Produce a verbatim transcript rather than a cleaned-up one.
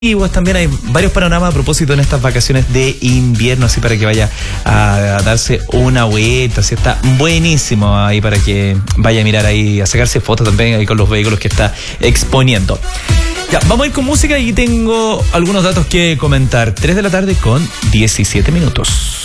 También hay varios panoramas a propósito en estas vacaciones de invierno, así para que vaya a, a darse una vuelta, así está buenísimo ahí para que vaya a mirar ahí, a sacarse fotos también ahí con los vehículos que está exponiendo. Ya, vamos a ir con música y tengo algunos datos que comentar. tres de la tarde con diecisiete minutos.